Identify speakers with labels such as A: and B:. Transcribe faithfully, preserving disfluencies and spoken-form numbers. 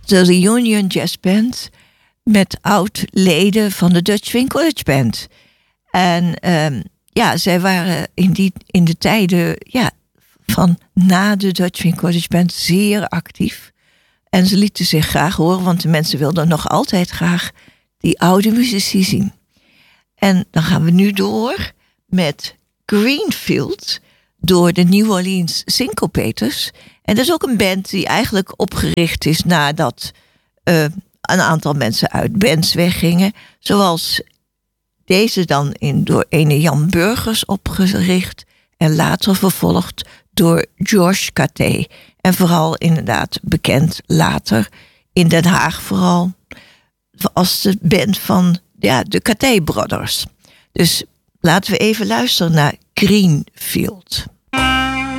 A: de Reunion Jazz Band met oud-leden van de Dutch Swing College Band. En um, ja, zij waren in, die, in de tijden ja, van na de Dutch Swing College Band zeer actief. En ze lieten zich graag horen, want de mensen wilden nog altijd graag die oude muzici zien. En dan gaan we nu door met Greenfield door de New Orleans Syncopators. En dat is ook een band die eigenlijk opgericht is nadat uh, een aantal mensen uit bands weggingen. Zoals deze dan in, door ene Jan Burgers opgericht en later vervolgd door George Caté. En vooral inderdaad bekend later in Den Haag vooral als de band van ja, de Caté Brothers. Dus laten we even luisteren naar Greenfield.